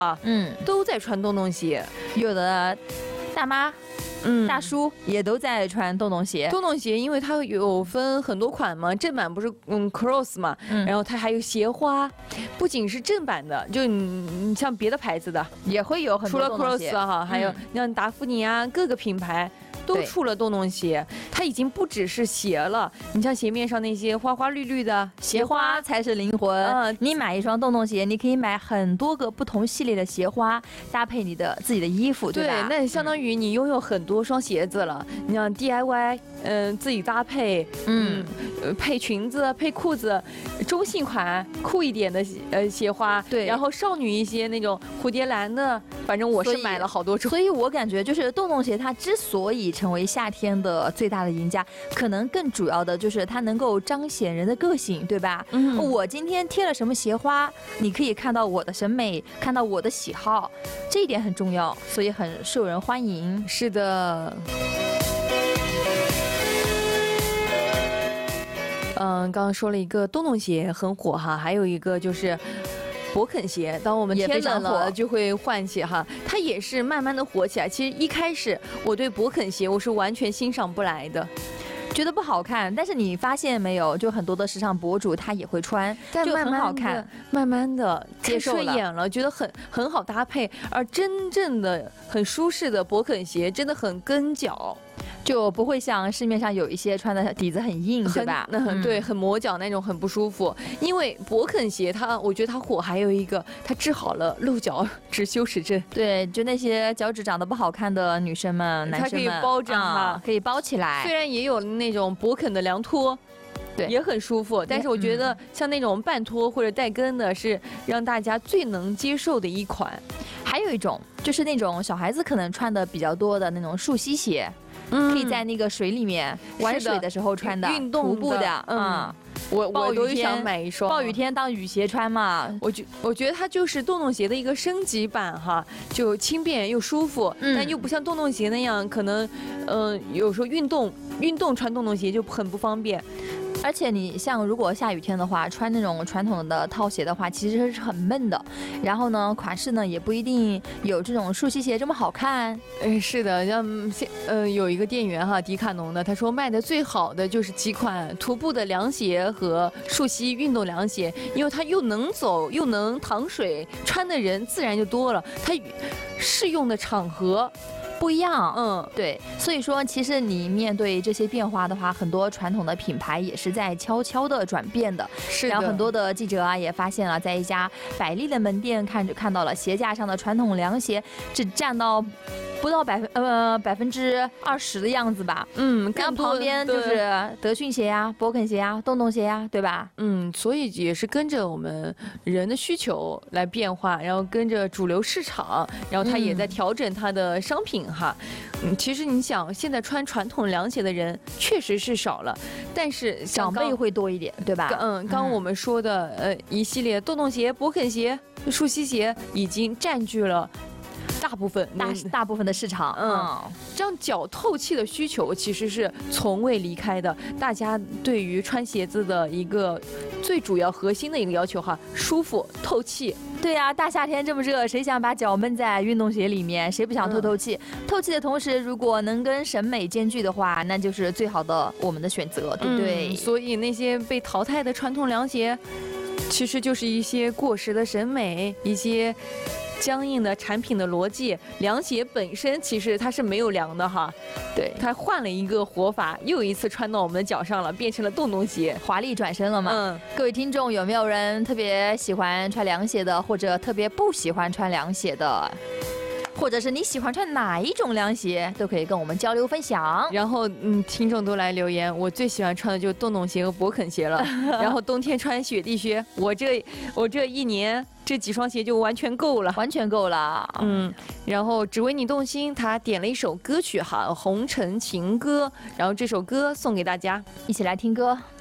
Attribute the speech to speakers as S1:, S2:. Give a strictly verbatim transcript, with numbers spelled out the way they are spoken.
S1: 啊，嗯，都在穿洞洞鞋，
S2: 有的大妈。
S1: 嗯，
S2: 大叔也都在穿洞洞鞋。
S1: 洞洞鞋，因为它有分很多款嘛，正版不是嗯 cross 嘛，嗯、然后它还有鞋花，不仅是正版的，就你你像别的牌子的
S2: 也会有很多
S1: 洞洞鞋，除了 cross 哈，还有像达芙妮啊，各个品牌。都出了洞洞鞋，它已经不只是鞋了。你像鞋面上那些花花绿绿的
S2: 鞋花才是灵魂。嗯，你买一双洞洞鞋，你可以买很多个不同系列的鞋花，搭配你的自己的衣服，对吧？
S1: 对，那相当于你拥有很多双鞋子了。嗯、你像 D I Y， 嗯、呃，自己搭配，嗯，呃，配裙子、配裤子，中性款、酷一点的呃鞋花，
S2: 对，
S1: 然后少女一些那种蝴蝶兰的，反正我是买了好多种。
S2: 所以我感觉就是洞洞鞋，它之所以成为夏天的最大的赢家，可能更主要的就是它能够彰显人的个性，对吧？嗯，我今天贴了什么鞋花，你可以看到我的审美，看到我的喜好，这一点很重要，所以很受人欢迎。
S1: 是的。嗯，刚刚说了一个洞洞鞋很火哈，还有一个就是勃肯鞋，当我们天冷了就会换起哈，它也是慢慢的火起来。其实一开始我对勃肯鞋我是完全欣赏不来的，
S2: 觉得不好看。但是你发现没有，就很多的时尚博主他也会穿，就很好看，
S1: 慢慢的
S2: 接受
S1: 顺眼了，觉得很很好搭配。而真正的很舒适的勃肯鞋真的很跟脚。
S2: 就不会像市面上有一些穿的底子很硬，对吧？
S1: 嗯，对，很磨脚那种，很不舒服。因为勃肯鞋它，我觉得它火还有一个，它治好了露脚趾羞耻症。
S2: 对，就那些脚趾长得不好看的女生们、男生们，
S1: 它可以包着哈、
S2: 嗯，可以包起来。
S1: 虽然也有那种勃肯的凉拖。对，也很舒服，但是我觉得像那种半拖或者带跟的，是让大家最能接受的一款。
S2: 还有一种就是那种小孩子可能穿的比较多的那种束膝鞋。嗯、可以在那个水里面玩水的时候穿的，
S1: 运动
S2: 徒步的，
S1: 嗯，我我都想买一双。
S2: 暴雨天当雨鞋穿嘛，
S1: 我觉我觉得它就是洞洞鞋的一个升级版哈，就轻便又舒服，嗯、但又不像洞洞鞋那样，可能，嗯、呃，有时候运动运动穿洞洞鞋就很不方便。
S2: 而且你像如果下雨天的话，穿那种传统的套鞋的话，其实是很闷的。然后呢，款式呢也不一定有这种束膝鞋这么好看。
S1: 嗯，是的，像现呃有一个店员哈，迪卡侬的，他说卖的最好的就是几款徒步的凉鞋和束膝运动凉鞋，因为它又能走又能淌水，穿的人自然就多了。它适用的场合
S2: 不一样，
S1: 嗯，
S2: 对，所以说其实你面对这些变化的话，很多传统的品牌也是在悄悄的转变的。
S1: 是的，
S2: 然后很多的记者啊也发现了，在一家百丽的门店看着看到了鞋架上的传统凉鞋只占到不到百分呃百分之二十的样子吧。
S1: 嗯，
S2: 然后旁边就是德训鞋呀、勃肯鞋呀、洞洞鞋呀，对吧？
S1: 嗯，所以也是跟着我们人的需求来变化，然后跟着主流市场，然后它也在调整它的商品。哈，嗯，其实你想，现在穿传统凉鞋的人确实是少了，但是
S2: 长辈会多一点，对吧？
S1: 嗯，刚刚我们说的，呃，一系列洞洞鞋、勃肯鞋、束膝鞋已经占据了大部分
S2: 大大部分的市场。
S1: 嗯，这样脚透气的需求其实是从未离开的。大家对于穿鞋子的一个最主要核心的一个要求哈，舒服、透气。
S2: 对呀、啊，大夏天这么热，谁想把脚闷在运动鞋里面？谁不想透透气？嗯、透气的同时，如果能跟审美兼具的话，那就是最好的我们的选择，对不对？
S1: 嗯、所以那些被淘汰的传统凉鞋，其实就是一些过时的审美，一些僵硬的产品的逻辑。凉鞋本身其实它是没有凉的哈，对，它换了一个活法，又一次穿到我们的脚上了，变成了洞洞鞋，
S2: 华丽转身了嘛。嗯，各位听众有没有人特别喜欢穿凉鞋的，或者特别不喜欢穿凉鞋的？或者是你喜欢穿哪一种凉鞋，都可以跟我们交流分享。
S1: 然后，嗯，听众都来留言，我最喜欢穿的就是洞洞鞋和勃肯鞋了。然后冬天穿雪地靴，我这我这一年这几双鞋就完全够了，
S2: 完全够了。
S1: 嗯，然后只为你动心，他点了一首歌曲哈，《红尘情歌》，然后这首歌送给大家，
S2: 一起来听歌。